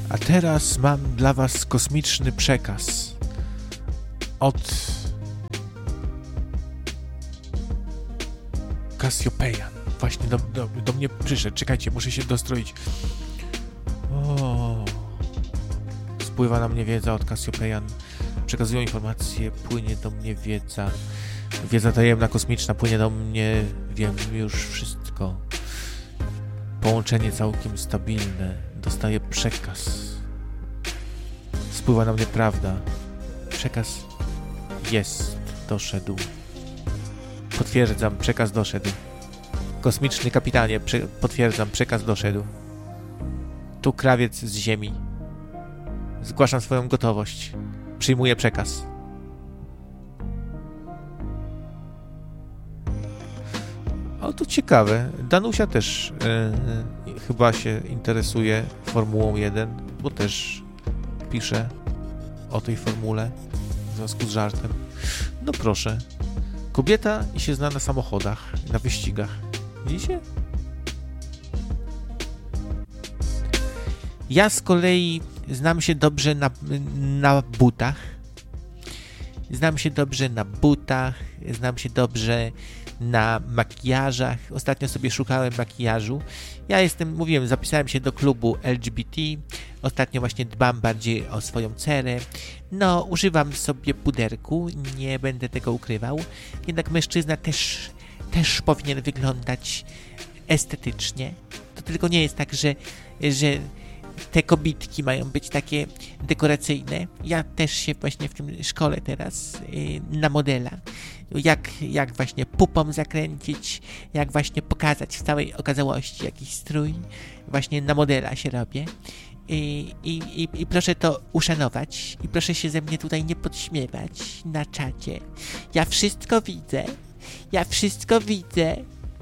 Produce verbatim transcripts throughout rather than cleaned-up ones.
A teraz mam dla was kosmiczny przekaz od Cassiopeia. Właśnie do, do, do mnie przyszedł. Czekajcie, muszę się dostroić. O, spływa na mnie wiedza od Cassiopeian. Przekazują informacje, płynie do mnie wiedza. Wiedza tajemna, kosmiczna, płynie do mnie. Wiem już wszystko. Połączenie całkiem stabilne. Dostaję przekaz. Spływa na mnie prawda. Przekaz jest. Doszedł. Potwierdzam, przekaz doszedł. Kosmiczny kapitanie, prze- potwierdzam, przekaz doszedł. Tu krawiec z ziemi. Zgłaszam swoją gotowość. Przyjmuję przekaz. O, to ciekawe. Danusia też yy, chyba się interesuje Formułą jeden, bo też pisze o tej formule w związku z żartem. No proszę. Kobieta i się zna na samochodach, na wyścigach. Widzicie? Ja z kolei znam się dobrze na, na butach. Znam się dobrze na butach, znam się dobrze na makijażach. Ostatnio sobie szukałem makijażu. Ja jestem, mówiłem, zapisałem się do klubu L G B T. Ostatnio właśnie dbam bardziej o swoją cerę. No, używam sobie puderku, nie będę tego ukrywał. Jednak mężczyzna też, też powinien wyglądać estetycznie. To tylko nie jest tak, że, że te kobitki mają być takie dekoracyjne. Ja też się właśnie w tym szkole teraz yy, na modela. Jak, jak właśnie pupą zakręcić, jak właśnie pokazać w całej okazałości jakiś strój. Właśnie na modela się robię. I, i, i, I proszę to uszanować i proszę się ze mnie tutaj nie podśmiewać na czacie. Ja wszystko widzę. Ja wszystko widzę.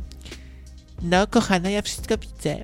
No, kochana, ja wszystko widzę.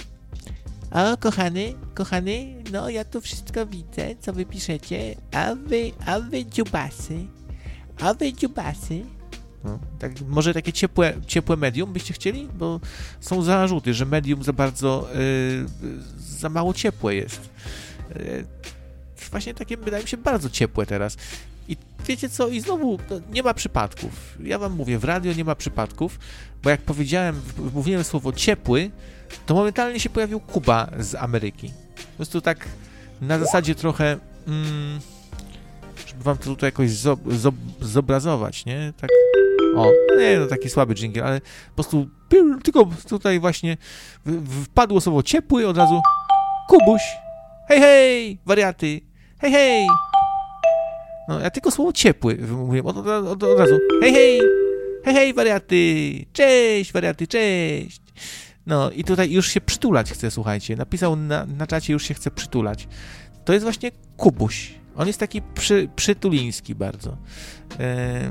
O, kochany, kochany, no ja tu wszystko widzę, co wy piszecie. A wy, a wy dziubasy. A wy dziubasy. No, tak, może takie ciepłe, ciepłe medium byście chcieli? Bo są zarzuty, że medium za bardzo, yy, za mało ciepłe jest. Yy, właśnie takie, wydaje mi się, bardzo ciepłe teraz. I wiecie co? I znowu no, nie ma przypadków. Ja wam mówię, w radio nie ma przypadków, bo jak powiedziałem, mówiłem słowo ciepły, to momentalnie się pojawił Kuba z Ameryki. Po prostu tak na zasadzie trochę, mm, żeby wam to tutaj jakoś zo, zo, zobrazować, nie? Tak, o, nie, no taki słaby dżingiel, ale po prostu tylko tutaj właśnie wpadło słowo ciepły, od razu Kubuś, hej, hej, wariaty, hej, hej. No, ja tylko słowo ciepły mówiłem od, od, od, od razu, hej, hej, hej, hej, wariaty, cześć, wariaty, cześć. No i tutaj już się przytulać chce, słuchajcie. Napisał na, na czacie, już się chce przytulać. To jest właśnie Kubuś. On jest taki przy, przytuliński bardzo. E...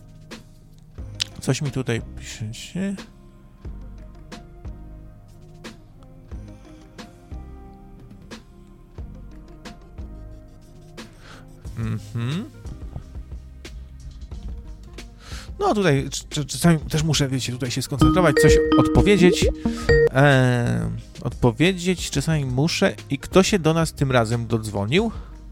Coś mi tutaj piszecie. Mhm. No tutaj czasami też muszę, wiecie, tutaj się skoncentrować, coś odpowiedzieć. Eee, odpowiedzieć czasami muszę. I kto się do nas tym razem dodzwonił?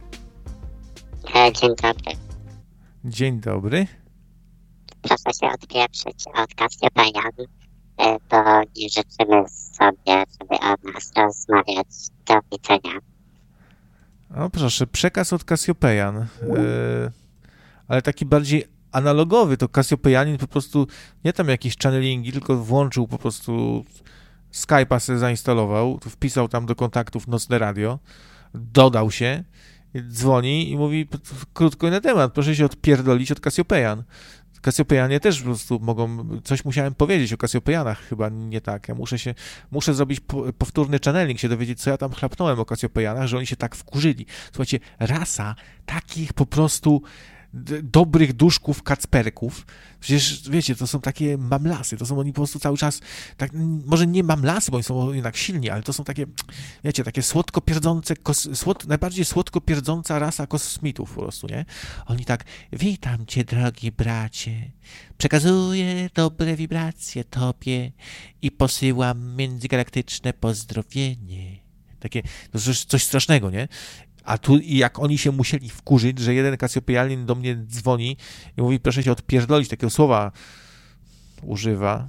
E, dzień dobry. Dzień dobry. Proszę się odpieprzyć od Cassiopeian, e, bo nie życzymy sobie, żeby o nas rozmawiać. Do widzenia. O proszę, przekaz od Cassiopeian. Eee, ale taki bardziej analogowy, to Cassiopeianin po prostu nie tam jakieś channelingi, tylko włączył po prostu Skype'a sobie zainstalował, wpisał tam do kontaktów nocne radio, dodał się, dzwoni i mówi krótko na temat, proszę się odpierdolić od Cassiopeian. Cassiopeianie też po prostu mogą, coś musiałem powiedzieć o Cassiopeianach, chyba nie tak, ja muszę się, muszę zrobić po, powtórny channeling, się dowiedzieć, co ja tam chlapnąłem o Cassiopeianach, że oni się tak wkurzyli. Słuchajcie, rasa takich po prostu d- dobrych duszków kacperków, przecież wiecie, to są takie mamlasy, to są oni po prostu cały czas, tak, może nie mamlasy, bo oni są jednak silni, ale to są takie, wiecie, takie słodko pierdzące, kos, słod, najbardziej słodko pierdząca rasa kosmitów po prostu, nie? Oni tak, witam cię, drogi bracie, przekazuję dobre wibracje tobie i posyłam międzygalaktyczne pozdrowienie Takie, to jest coś strasznego, nie? A tu jak oni się musieli wkurzyć, że jeden kasjopianin do mnie dzwoni i mówi, proszę się odpierdolić, takiego słowa używa.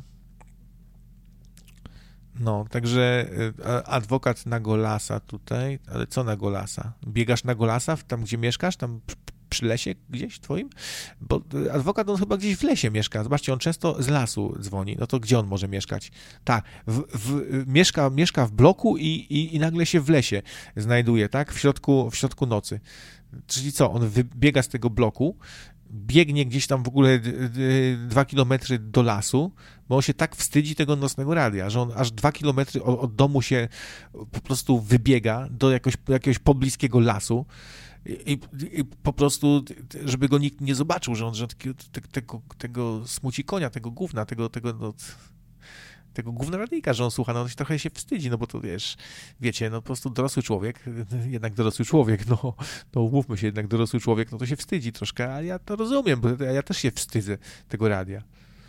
No, także adwokat na Golasa tutaj, ale co na Golasa? Biegasz na Golasa, tam gdzie mieszkasz, tam przy lesie gdzieś twoim? Bo adwokat on chyba gdzieś w lesie mieszka. Zobaczcie, on często z lasu dzwoni. No to gdzie on może mieszkać? Tak, w, w, mieszka, mieszka w bloku i, i, i nagle się w lesie znajduje, tak? W środku, w środku nocy. Czyli co? On wybiega z tego bloku, biegnie gdzieś tam w ogóle dwa kilometry do lasu, bo on się tak wstydzi tego nocnego radia, że on aż dwa kilometry od, od domu się po prostu wybiega do jakoś, jakiegoś pobliskiego lasu i, i po prostu, żeby go nikt nie zobaczył, że on że tego, tego, tego smuci konia, tego gówna, tego, tego no, tego gówna radyjka, że on słucha, no on się trochę się wstydzi, no bo to wiesz, wiecie, no po prostu dorosły człowiek, jednak dorosły człowiek, no, no umówmy się, jednak dorosły człowiek, no to się wstydzi troszkę, a ja to rozumiem, bo ja też się wstydzę tego radia.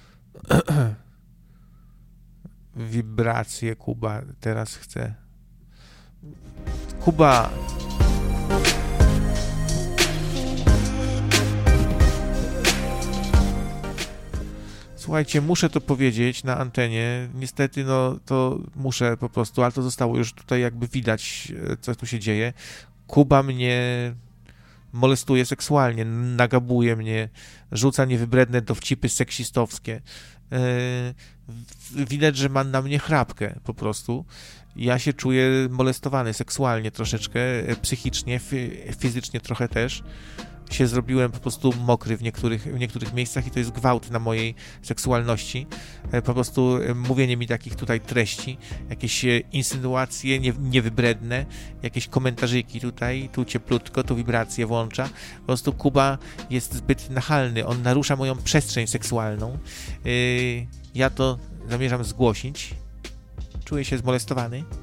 Wibracje, Kuba, teraz chcę. Kuba... Słuchajcie, muszę to powiedzieć na antenie. Niestety, no to muszę po prostu, ale to zostało już tutaj jakby widać, co tu się dzieje. Kuba mnie molestuje seksualnie, nagabuje mnie, rzuca niewybredne dowcipy seksistowskie. Yy, widać, że ma na mnie chrapkę po prostu. Ja się czuję molestowany seksualnie troszeczkę, psychicznie, fizycznie trochę też. Się zrobiłem po prostu mokry w niektórych, w niektórych miejscach i to jest gwałt na mojej seksualności. Po prostu mówienie mi takich tutaj treści, jakieś insynuacje nie, niewybredne, jakieś komentarzyki tutaj, tu cieplutko, tu wibracje włącza. Po prostu Kuba jest zbyt nachalny, on narusza moją przestrzeń seksualną. Ja to zamierzam zgłosić. Czuję się zmolestowany.